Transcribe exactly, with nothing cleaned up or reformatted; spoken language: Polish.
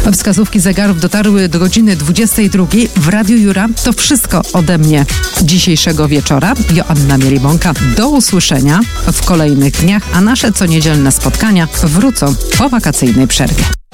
Wskazówki zegarów dotarły do godziny dwudziestej drugiej. W Radiu Jura to wszystko ode mnie dzisiejszego wieczora. Joanna Mielibąka. Do usłyszenia w kolejnych dniach, a nasze coniedzielne spotkania wrócą po wakacyjnej przerwie.